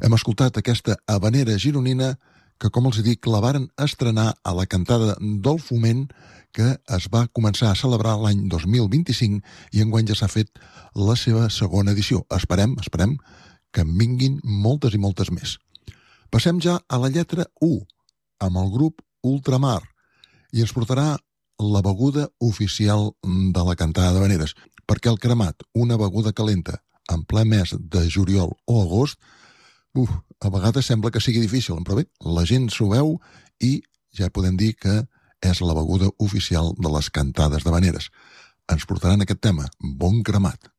Hem escoltat aquesta habanera gironina que, com els dic, la varen estrenar a la cantada del Foment, que es va començar a celebrar l'any 2025 i enguany ja s'ha fet la seva segona edició. Esperem que en vinguin moltes i moltes més. Passem ja a la lletra U, amb el grup Ultramar, i ens portarà la beguda oficial de la cantada d'habaneres, perquè el cremat, una beguda calenta, en ple mes de juliol o agost, a vegades sembla que sigui difícil, però bé, la gent s'ho veu i ja podem dir que és la beguda oficial de les cantades d'habaneres. Ens portaran aquest tema, Bon Cremat.